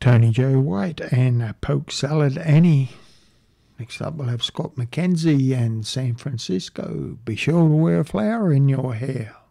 Tony Joe White and Poke Salad Annie. Next up we'll have Scott McKenzie and San Francisco. Be sure to wear a flower in your hair.